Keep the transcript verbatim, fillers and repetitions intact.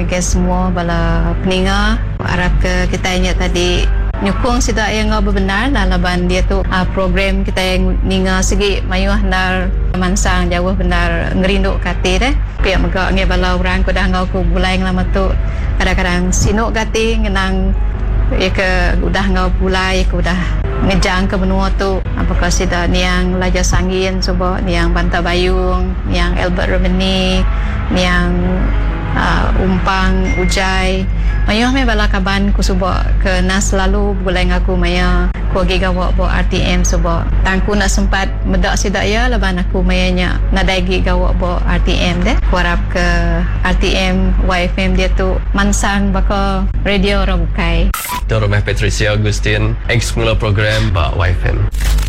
juga semua bala peninga. Harap ke kita ingat tadi nyukung sida yang ngau benar lah laban dia tu uh, program kita yang ninga segi mayuh nar mansang jauh benar ngerinduk kati deh pihak megak nge bala orang ko dah ngau ko bulai lama tu kadang-kadang sinuk kati ngenang ya ke udah ngau bulai ko udah ngejang ke benua tu apakah sida niang laja sangin subo niang Banta Bayung niang Albert Romani niang uh, Umpang Ujai mayuh me bala kaban ku subo ke nas selalu bulai ngaku maya ku giga wa bo R T M subo tangku nak sempat medak sidak ya laban aku mayanya nadai giga wa bo R T M deh ku harap ke R T M Y F M dia tu mansang baka radio orang bukai Dr. Patricia Agustin ex mula program ba Y F M.